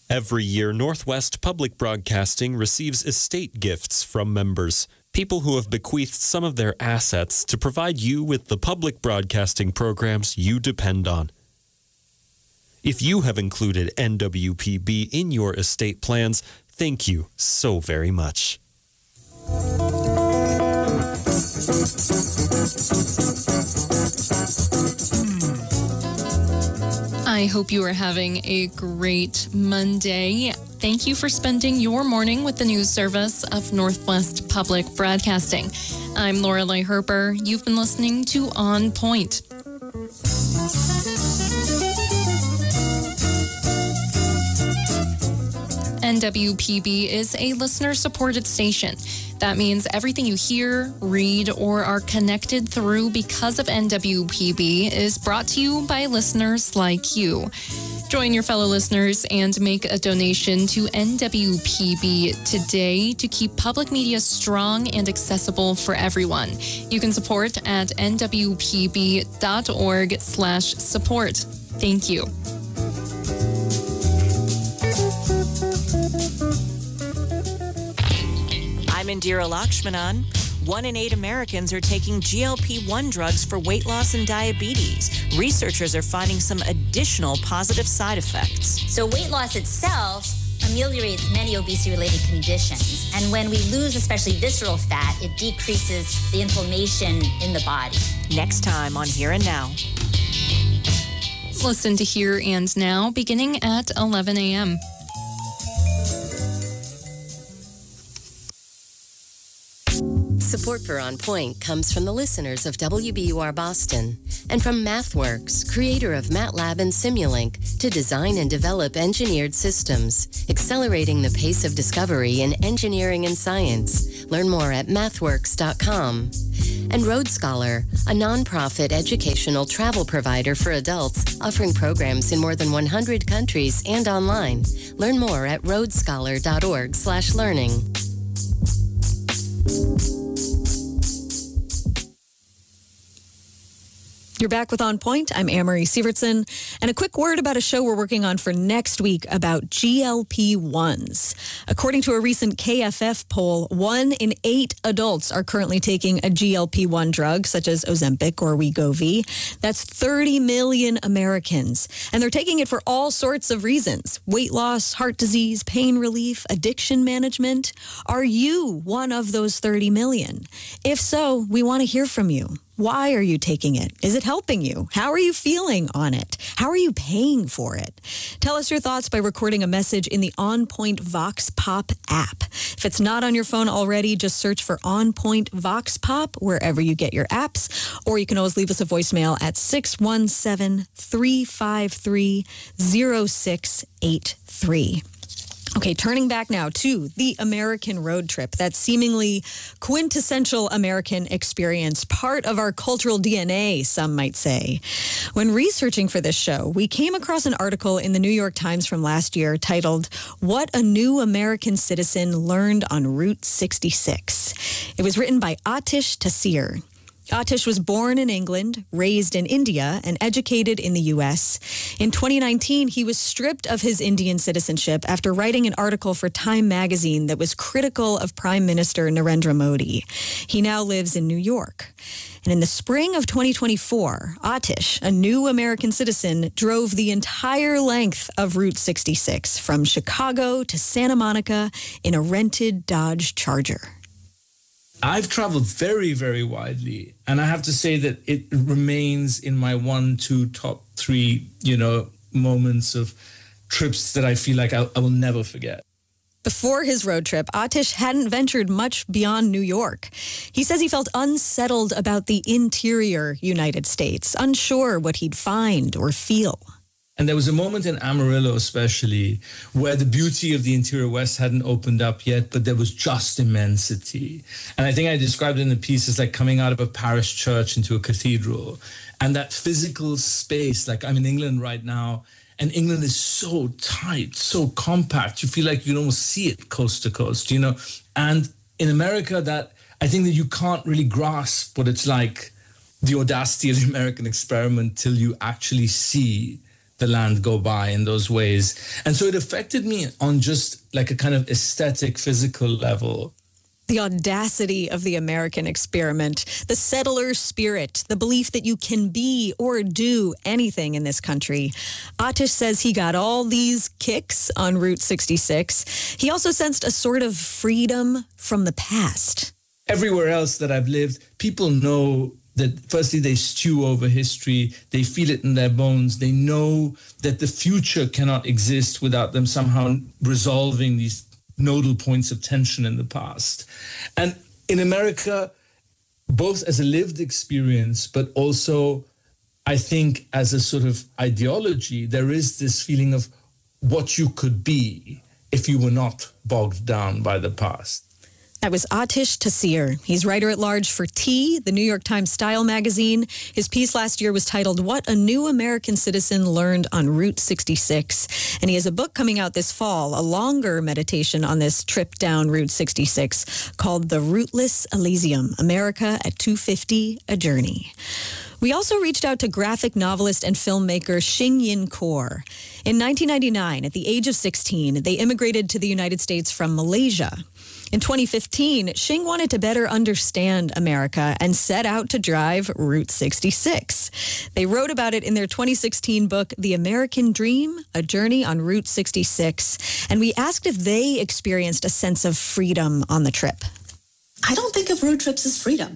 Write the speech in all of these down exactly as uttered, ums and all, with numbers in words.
Every year, Northwest Public Broadcasting receives estate gifts from members, people who have bequeathed some of their assets to provide you with the public broadcasting programs you depend on. If you have included N W P B in your estate plans, thank you so very much. I hope you are having a great Monday. Thank you for spending your morning with the news service of Northwest Public Broadcasting. I'm Lorelei Herper. You've been listening to On Point. N W P B is a listener-supported station. That means everything you hear, read, or are connected through because of N W P B is brought to you by listeners like you. Join your fellow listeners and make a donation to N W P B today to keep public media strong and accessible for everyone. You can support at N W P B dot org slash support. Thank you. I'm Indira Lakshmanan. One in eight Americans are taking G L P one drugs for weight loss and diabetes. Researchers are finding some additional positive side effects. So weight loss itself ameliorates many obesity-related conditions. And when we lose especially visceral fat, it decreases the inflammation in the body. Next time on Here and Now. Listen to Here and Now beginning at eleven a.m. Support for On Point comes from the listeners of W B U R Boston and from MathWorks, creator of MATLAB and Simulink, to design and develop engineered systems, accelerating the pace of discovery in engineering and science. Learn more at mathworks dot com. And Road Scholar, a nonprofit educational travel provider for adults offering programs in more than one hundred countries and online. Learn more at road scholar dot org slash learning. You're back with On Point. I'm Amory Sievertson. And a quick word about a show we're working on for next week about G L P ones. According to a recent K F F poll, one in eight adults are currently taking a G L P one drug, such as Ozempic or Wegovy. That's thirty million Americans. And they're taking it for all sorts of reasons. Weight loss, heart disease, pain relief, addiction management. Are you one of those thirty million? If so, we want to hear from you. Why are you taking it? Is it helping you? How are you feeling on it? How are you paying for it? Tell us your thoughts by recording a message in the On Point Vox Pop app. If it's not on your phone already, just search for On Point Vox Pop wherever you get your apps, or you can always leave us a voicemail at six one seven, three five three, zero six eight three. Okay, turning back now to the American road trip, that seemingly quintessential American experience, part of our cultural D N A, some might say. When researching for this show, we came across an article in the New York Times from last year titled, "What a New American Citizen Learned on Route sixty-six." It was written by Atish Taseer. Atish was born in England, raised in India, and educated in the U S. In twenty nineteen, he was stripped of his Indian citizenship after writing an article for Time magazine that was critical of Prime Minister Narendra Modi. He now lives in New York. And in the spring of twenty twenty-four, Atish, a new American citizen, drove the entire length of Route sixty-six from Chicago to Santa Monica in a rented Dodge Charger. I've traveled very, very widely, and I have to say that it remains in my one, two, top three, you know, moments of trips that I feel like I, I will never forget. Before his road trip, Atish hadn't ventured much beyond New York. He says he felt unsettled about the interior United States, unsure what he'd find or feel. And there was a moment in Amarillo especially where the beauty of the interior West hadn't opened up yet, but there was just immensity. And I think I described it in the piece as like coming out of a parish church into a cathedral. And that physical space, like I'm in England right now, and England is so tight, so compact. You feel like you can almost see it coast to coast, you know? And in America, that I think that you can't really grasp what it's like, the audacity of the American experiment, till you actually see the land go by in those ways. And so it affected me on just like a kind of aesthetic, physical level. The audacity of the American experiment, the settler spirit, the belief that you can be or do anything in this country. Atish says he got all these kicks on Route sixty-six. He also sensed a sort of freedom from the past. Everywhere else that I've lived, people know that firstly, they stew over history. They feel it in their bones. They know that the future cannot exist without them somehow resolving these nodal points of tension in the past. And in America, both as a lived experience, but also, I think, as a sort of ideology, there is this feeling of what you could be if you were not bogged down by the past. That was Atish Taseer. He's writer-at-large for T, the New York Times Style magazine. His piece last year was titled, What a New American Citizen Learned on Route sixty-six. And he has a book coming out this fall, a longer meditation on this trip down Route sixty-six called The Routeless Elysium, America at two fifty, A Journey. We also reached out to graphic novelist and filmmaker Shing Yin Khor. In nineteen ninety-nine, at the age of sixteen, they immigrated to the United States from Malaysia. In twenty fifteen, Shing wanted to better understand America and set out to drive Route sixty-six. They wrote about it in their twenty sixteen book, The American Dream, A Journey on Route sixty-six. And we asked if they experienced a sense of freedom on the trip. I don't think of road trips as freedom.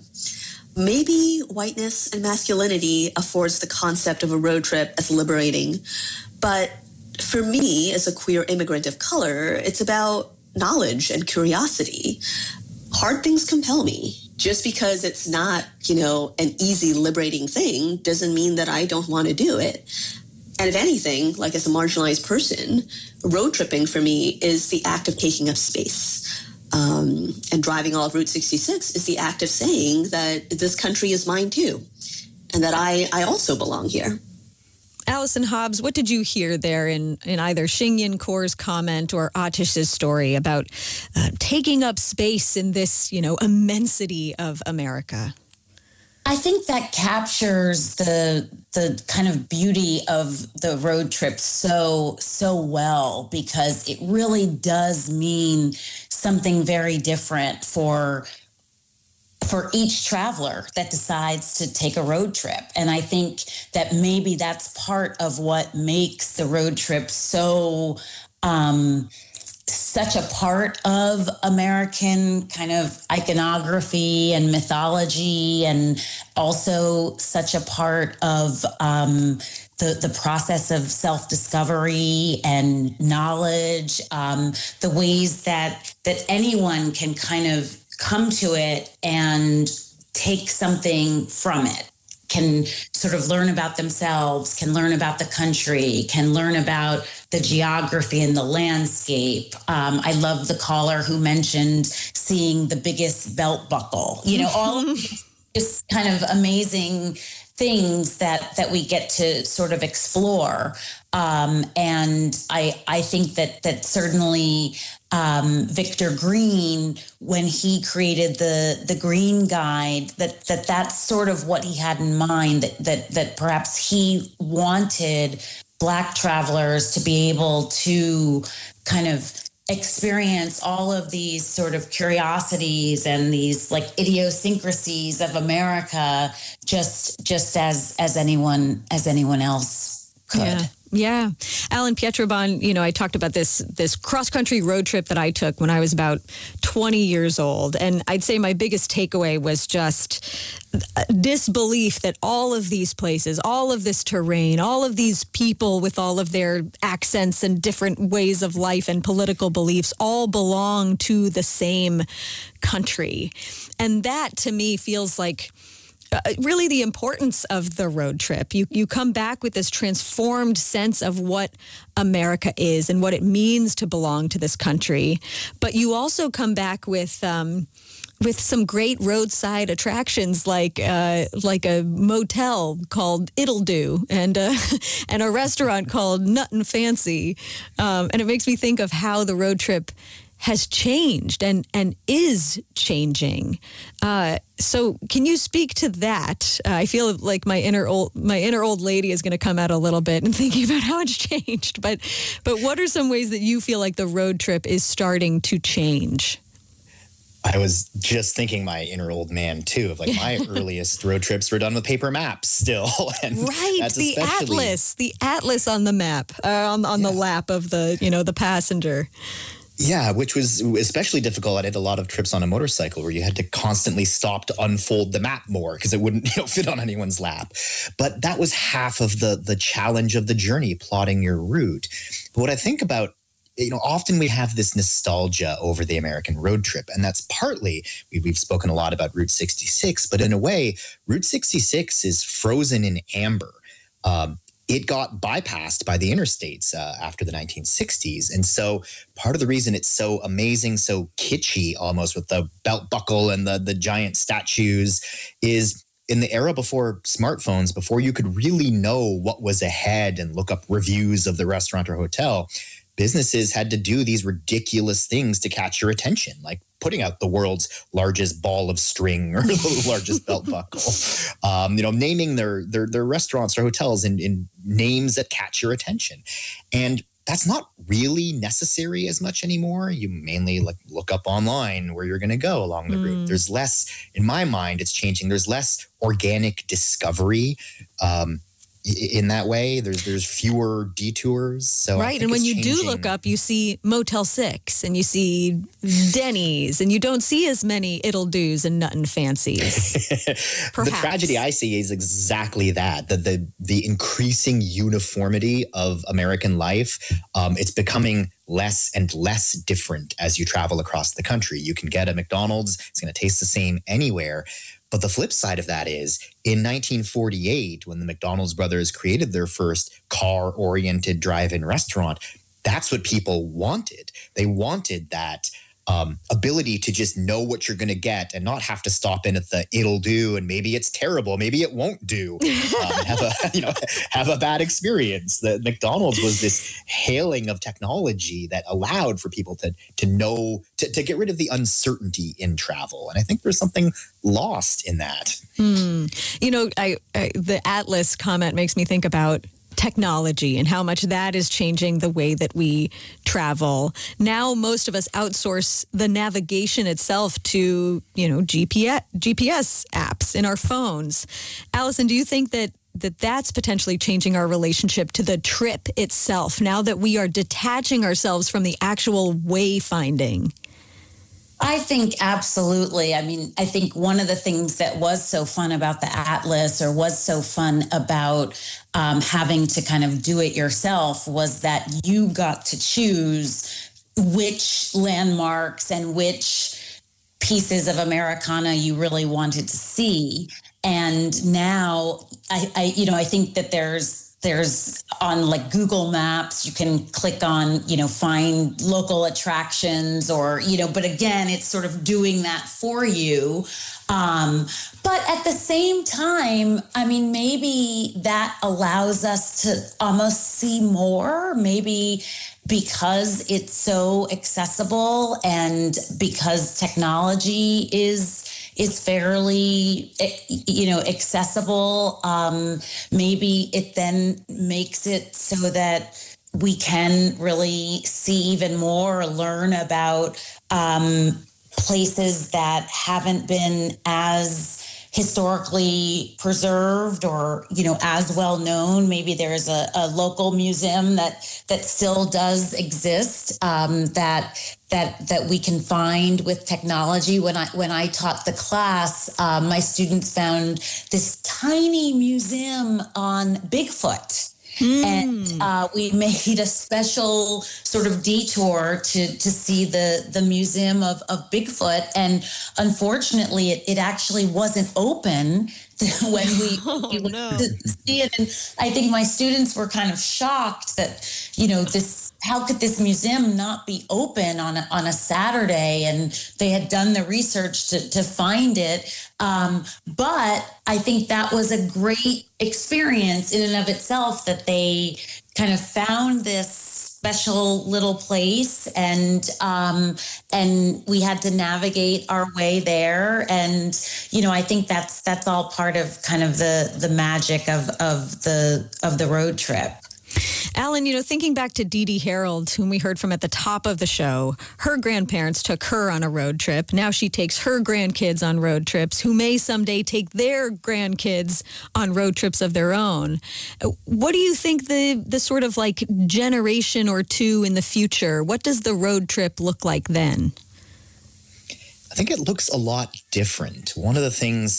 Maybe whiteness and masculinity affords the concept of a road trip as liberating. But for me, as a queer immigrant of color, it's about knowledge and curiosity. Hard things compel me. Just because it's not, you know, an easy, liberating thing doesn't mean that I don't want to do it. And if anything, like as a marginalized person, road tripping for me is the act of taking up space. Um, and driving all of Route sixty-six is the act of saying that this country is mine too, and that I, I also belong here. Allison Hobbs, what did you hear there in, in either Shing Yin Khor's comment or Atish's story about uh, taking up space in this, you know, immensity of America? I think that captures the the kind of beauty of the road trip so, so well, because it really does mean something very different for for each traveler that decides to take a road trip. And I think that maybe that's part of what makes the road trip so um, such a part of American kind of iconography and mythology, and also such a part of um, the, the process of self-discovery and knowledge, um, the ways that that anyone can kind of come to it and take something from it, can sort of learn about themselves, can learn about the country, can learn about the geography and the landscape. Um, I love the caller who mentioned seeing the biggest belt buckle, you know, all of these just kind of amazing things that that we get to sort of explore. Um, and I I think that that certainly um, Victor Green, when he created the the Green Guide, that that that's sort of what he had in mind, that that that perhaps he wanted Black travelers to be able to kind of experience all of these sort of curiosities and these like idiosyncrasies of America, just just as as anyone as anyone else could. Yeah. Yeah. Alan Pietrobon, you know, I talked about this this cross-country road trip that I took when I was about twenty years old. And I'd say my biggest takeaway was just disbelief that all of these places, all of this terrain, all of these people with all of their accents and different ways of life and political beliefs all belong to the same country. And that, to me, feels like Uh, really the importance of the road trip. You you come back with this transformed sense of what America is and what it means to belong to this country. But you also come back with um, with some great roadside attractions like uh, like a motel called It'll Do and uh, and a restaurant called Nut and Fancy. Um, and it makes me think of how the road trip has changed and, and is changing. Uh, so can you speak to that? Uh, I feel like my inner old my inner old lady is going to come out a little bit and thinking about how it's changed. But but what are some ways that you feel like the road trip is starting to change? I was just thinking my inner old man too, of like my earliest road trips were done with paper maps still. And right, that's the especially... atlas, the atlas on the map, uh, on on yeah. the lap of the you know the passenger. Yeah, which was especially difficult. I did a lot of trips on a motorcycle where you had to constantly stop to unfold the map more because it wouldn't you know, fit on anyone's lap. But that was half of the the challenge of the journey, plotting your route. But what I think about, you know, often we have this nostalgia over the American road trip, and that's partly, we've spoken a lot about Route sixty-six, but in a way, Route sixty-six is frozen in amber. Um, it got bypassed by the interstates uh, after the nineteen sixties. And so part of the reason it's so amazing, so kitschy almost with the belt buckle and the, the giant statues is in the era before smartphones, before you could really know what was ahead and look up reviews of the restaurant or hotel, businesses had to do these ridiculous things to catch your attention, like putting out the world's largest ball of string or the largest belt buckle, um, you know, naming their their their restaurants or hotels in, in names that catch your attention. And that's not really necessary as much anymore. You mainly like look up online where you're going to go along the mm. route. There's less, in my mind, it's changing. There's less organic discovery. Um, In that way, there's there's fewer detours. So right, and when you changing. do look up, you see Motel Six and you see Denny's, and you don't see as many It'll Do's and Nut and Fancies. The tragedy I see is exactly that: the the the increasing uniformity of American life. Um, it's becoming less and less different as you travel across the country. You can get a McDonald's; it's going to taste the same anywhere. But the flip side of that is in nineteen forty-eight, when the McDonald's brothers created their first car-oriented drive-in restaurant, that's what people wanted. They wanted that um, ability to just know what you're going to get and not have to stop in at the it'll do and maybe it's terrible, maybe it won't do, um, have a you know have a bad experience. The McDonald's was this hailing of technology that allowed for people to to know to, to get rid of the uncertainty in travel, and I think there's something lost in that. Hmm. You know, I, I the Atlas comment makes me think about technology and how much that is changing the way that we travel. Now, most of us outsource the navigation itself to, you know, G P S, G P S apps in our phones. Allison, do you think that that that's potentially changing our relationship to the trip itself now that we are detaching ourselves from the actual wayfinding? I think absolutely. I mean, I think one of the things that was so fun about the Atlas, or was so fun about um, having to kind of do it yourself, was that you got to choose which landmarks and which pieces of Americana you really wanted to see. And now, I, I you know, I think that there's There's on like Google Maps, you can click on, you know, find local attractions or, you know, but again, it's sort of doing that for you. Um, but at the same time, I mean, maybe that allows us to almost see more, maybe because it's so accessible and because technology is is fairly, you know, accessible. Um, maybe it then makes it so that we can really see even more, learn about um, places that haven't been as historically preserved or, you know, as well known. Maybe there's a, a local museum that that still does exist, um, that that that we can find with technology. When I when I taught the class, uh, my students found this tiny museum on Bigfoot. Mm. And uh, we made a special sort of detour to to see the, the museum of, of Bigfoot. And unfortunately, it, it actually wasn't open when we, oh, we went no. to see it. And I think my students were kind of shocked that, you know, this, how could this museum not be open on a, on a Saturday? And they had done the research to, to find it. Um, but I think that was a great experience in and of itself, that they kind of found this special little place, and um, and we had to navigate our way there. And you know, I think that's that's all part of kind of the the magic of of the of the road trip. Alan, you know, thinking back to Dee Dee Harold, whom we heard from at the top of the show, her grandparents took her on a road trip. Now she takes her grandkids on road trips, who may someday take their grandkids on road trips of their own. What do you think the, the sort of like generation or two in the future, what does the road trip look like then? I think it looks a lot different. One of the things,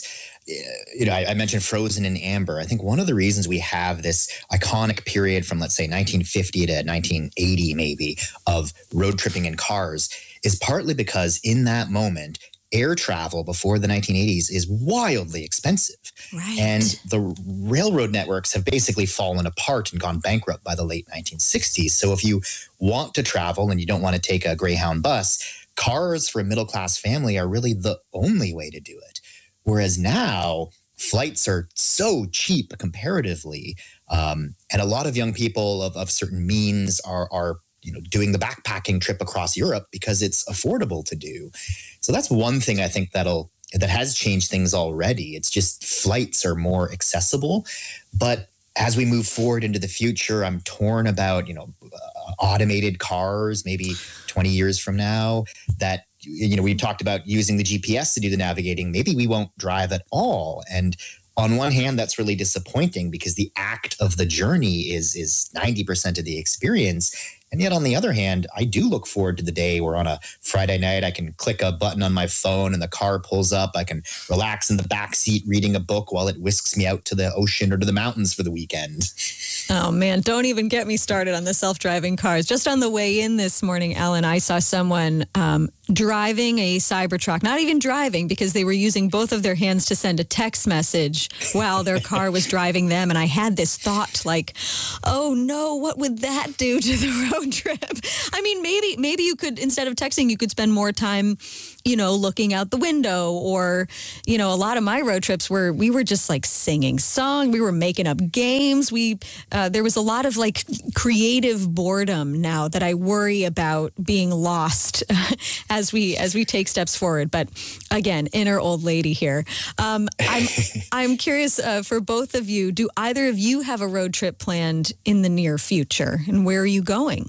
you know, I, I mentioned Frozen and Amber. I think one of the reasons we have this iconic period from, let's say, nineteen fifty to nineteen eighty, maybe, of road tripping in cars is partly because in that moment, air travel before the nineteen eighties is wildly expensive. Right. And the railroad networks have basically fallen apart and gone bankrupt by the late nineteen sixties. So if you want to travel and you don't want to take a Greyhound bus, cars for a middle-class family are really the only way to do it. Whereas now, flights are so cheap comparatively, um, and a lot of young people of, of certain means are, are, you know, doing the backpacking trip across Europe because it's affordable to do. So that's one thing I think that'll that has changed things already. It's just flights are more accessible, but as we move forward into the future, I'm torn about, you know, uh, automated cars, maybe twenty years from now, that, you know, we talked about using the G P S to do the navigating. Maybe we won't drive at all. And on one hand, that's really disappointing because the act of the journey is is ninety percent of the experience. And yet, on the other hand, I do look forward to the day where on a Friday night, I can click a button on my phone and the car pulls up. I can relax in the back seat reading a book while it whisks me out to the ocean or to the mountains for the weekend. Oh, man, don't even get me started on the self-driving cars. Just on the way in this morning, Alan, I saw someone um, driving a Cybertruck, not even driving because they were using both of their hands to send a text message while their car was driving them. And I had this thought like, oh, no, what would that do to the road trip? I mean, maybe maybe you could, instead of texting, you could spend more time, you know, looking out the window, or, you know, a lot of my road trips where we were just like singing songs, we were making up games. We uh, there was a lot of like creative boredom now that I worry about being lost as we as we take steps forward. But again, inner old lady here. Um, I'm I'm curious uh, for both of you. Do either of you have a road trip planned in the near future, and where are you going?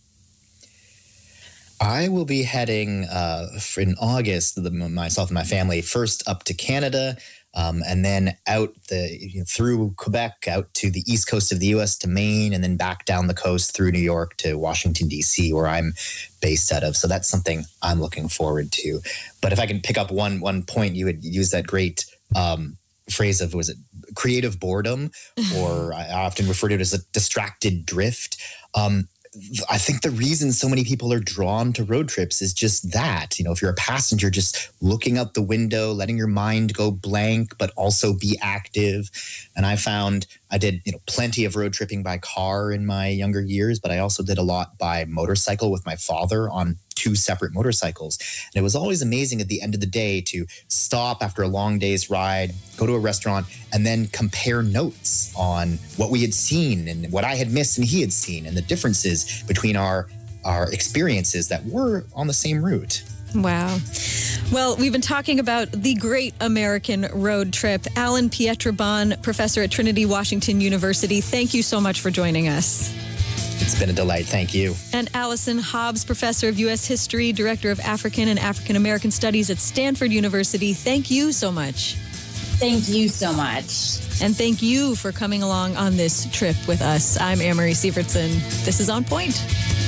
I will be heading uh, in August, the, myself and my family, first up to Canada, um, and then out the you know, through Quebec, out to the east coast of the U S to Maine, and then back down the coast through New York to Washington, D C, where I'm based out of. So that's something I'm looking forward to. But if I can pick up one one point, you would use that great um, phrase of, was it creative boredom, or I often refer to it as a distracted drift. Um, I think the reason so many people are drawn to road trips is just that. You know, if you're a passenger, just looking out the window, letting your mind go blank, but also be active. And I found I did, you know, plenty of road tripping by car in my younger years, but I also did a lot by motorcycle with my father on two separate motorcycles. And it was always amazing at the end of the day to stop after a long day's ride, go to a restaurant, and then compare notes on what we had seen and what I had missed and he had seen, and the differences between our our experiences that were on the same route. Wow. Well, we've been talking about the great American road trip. Alan Pietrobon, professor at Trinity Washington University, thank you so much for joining us. It's been a delight. Thank you. And Allison Hobbs, professor of U S History, director of African and African American Studies at Stanford University. Thank you so much. Thank you so much. And thank you for coming along on this trip with us. I'm Anne-Marie Sievertson. This is On Point.